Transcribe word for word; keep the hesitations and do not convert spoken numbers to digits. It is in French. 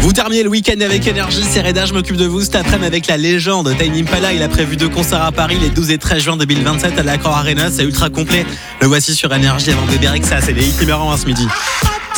Vous terminez le week-end avec énergie, c'est Reda, je m'occupe de vous cet après-midi avec la légende Tiny Impala. Il a prévu deux concerts à Paris les douze et treize juin deux mille vingt-sept à l'Accor Arena, c'est ultra complet. Le voici sur énergie avant Bébé Rexa, c'est les hits numéro un ce midi.